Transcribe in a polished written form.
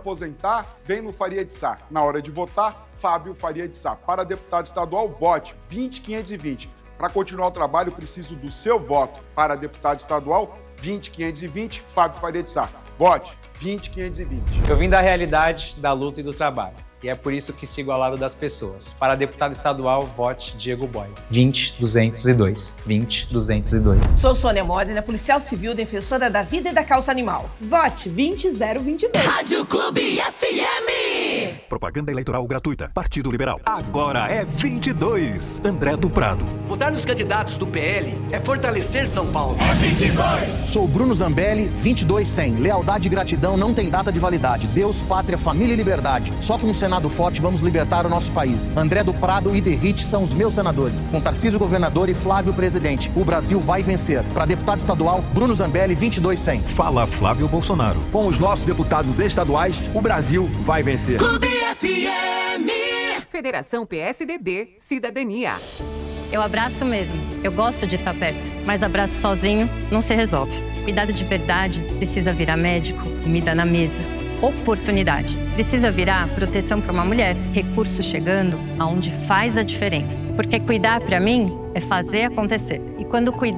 aposentar, vem no Faria de Sá. Na hora de votar, Fábio Faria de Sá. Para deputado estadual, vote 20520. Para continuar o trabalho, preciso do seu voto. Para deputado estadual, 20520, Fábio Faria de Sá. Vote 20520. Eu vim da realidade, da luta e do trabalho. E é por isso que sigo ao lado das pessoas. Para deputado estadual, vote Diego Boy. 20202. 20202. Sou Sônia Modena, policial civil, defensora da vida e da causa animal. Vote 20022. Rádio Clube FM. Propaganda eleitoral gratuita. Partido Liberal. Agora é 22. André do Prado. Votar nos candidatos do PL é fortalecer São Paulo. É 22. Sou Bruno Zambelli, 22100. Lealdade e gratidão não tem data de validade. Deus, pátria, família e liberdade. Só com um Senado forte vamos libertar o nosso país. André do Prado e Derrite são os meus senadores. Com Tarcísio governador e Flávio presidente. O Brasil vai vencer. Para deputado estadual, Bruno Zambelli, 22100. Fala Flávio Bolsonaro. Com os nossos deputados estaduais, o Brasil vai vencer. Clube FM. Federação PSDB Cidadania. Eu abraço mesmo. Eu gosto de estar perto. Mas abraço sozinho não se resolve. Cuidado de verdade precisa virar médico, comida na mesa. Oportunidade. Precisa virar proteção para uma mulher. Recurso chegando aonde faz a diferença. Porque cuidar para mim é fazer acontecer. E quando cuidar